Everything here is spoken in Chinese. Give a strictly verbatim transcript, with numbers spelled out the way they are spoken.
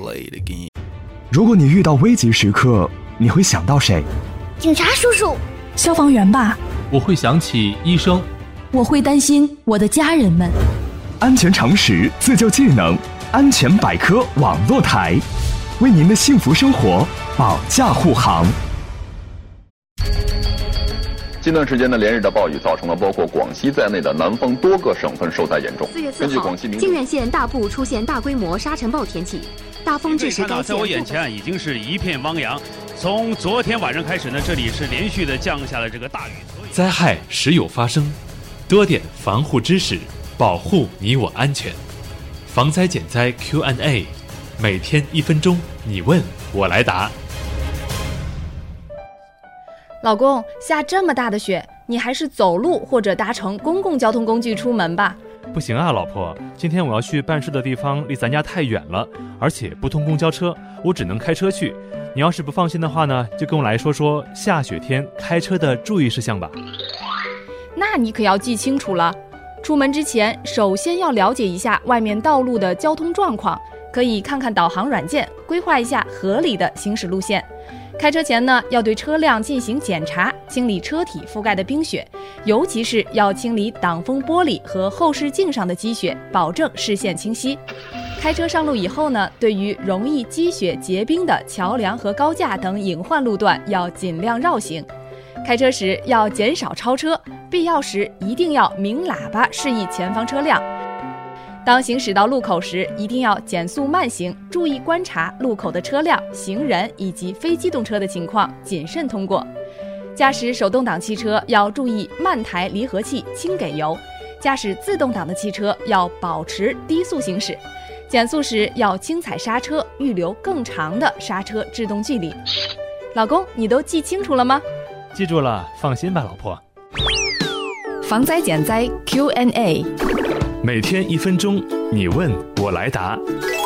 如果你遇到危急时刻，你会想到谁？ 警察叔叔。 消防员吧。 我会想起医生。 我会担心我的家人们。 安全常识，自救技能，安全百科网络台，为您的幸福生活保驾护航。 近段时间的连日的暴雨造成了包括广西在内的南方多个省份受灾严重。 四月四号，靖远县大部出现大规模沙尘暴天气，大风致使该县。 在我眼前已经是一片汪洋。从昨天晚上开始呢，这里是连续的降下了这个大雨。 灾害时有发生，多点防护知识，保护你我安全。防灾减灾 Q and A， 每天一分钟，你问我来答。 老公，下这么大的雪，你还是走路或者搭乘公共交通工具出门吧。 不行啊，老婆，今天我要去办事的地方离咱家太远了，而且不通公交车，我只能开车去。你要是不放心的话呢，就跟我来说说下雪天开车的注意事项吧。 那你可要记清楚了，出门之前首先要了解一下外面道路的交通状况，可以看看导航软件，规划一下合理的行驶路线。开车前呢，要对车辆进行检查，清理车体覆盖的冰雪，尤其是要清理挡风玻璃和后视镜上的积雪，保证视线清晰。开车上路以后呢，对于容易积雪结冰的桥梁和高架等隐患路段要尽量绕行。开车时要减少超车，必要时一定要鸣喇叭示意前方车辆。当行驶到路口时，一定要减速慢行，注意观察路口的车辆、行人以及非机动车的情况，谨慎通过。驾驶手动挡汽车要注意慢抬离合器，轻给油；驾驶自动挡的汽车要保持低速行驶。减速时要轻踩刹车，预留更长的刹车制动距离。老公，你都记清楚了吗？ 记住了，放心吧，老婆。 防灾减灾 Q and A， 每天一分钟，你问我来答。